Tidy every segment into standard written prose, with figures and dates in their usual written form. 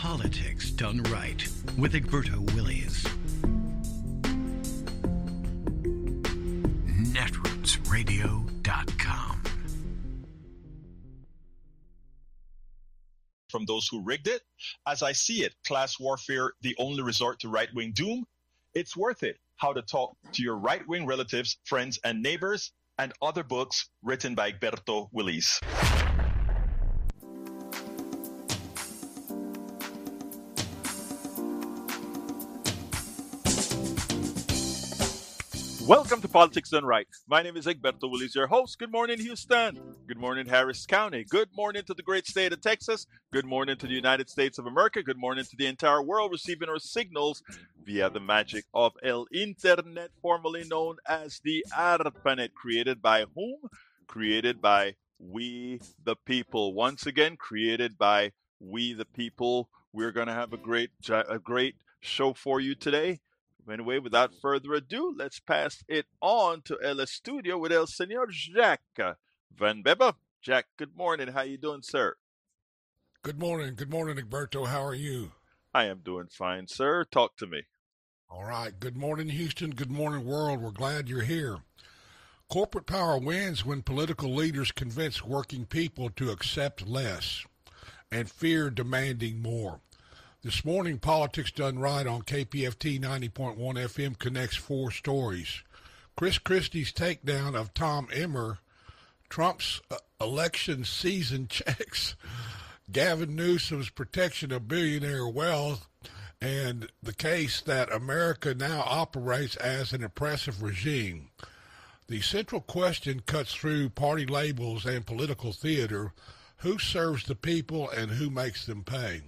Politics Done Right with Egberto Willies. Netrootsradio.com. From those who rigged it, as I see it, class warfare, the only resort to right-wing doom, it's worth it. How to talk to your right-wing relatives, friends, and neighbors, and other books written by Egberto Willies. Welcome to Politics Done Right. My name is Egberto Willies, your host. Good morning, Houston. Good morning, Harris County. Good morning to the great state of Texas. Good morning to the United States of America. Good morning to the entire world receiving our signals via the magic of El Internet, formerly known as the ARPANET. Created by whom? Created by we the people. Once again, created by we the people. We're going to have a great show for you today. Anyway, without further ado, let's pass it on to El Estudio with El Señor Jack Van Beba. Jack, good morning. How you doing, sir? Good morning. Good morning, Egberto. How are you? I am doing fine, sir. Talk to me. All right. Good morning, Houston. Good morning, world. We're glad you're here. Corporate power wins when political leaders convince working people to accept less and fear demanding more. This morning, Politics Done Right on KPFT 90.1 FM connects four stories. Chris Christie's takedown of Tom Emmer, Trump's election season checks, Gavin Newsom's protection of billionaire wealth, and the case that America now operates as an oppressive regime. The central question cuts through party labels and political theater. Who serves the people and who makes them pay?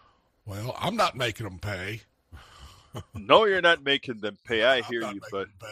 Well, I'm not making them pay. No, you're not making them pay. I hear you, but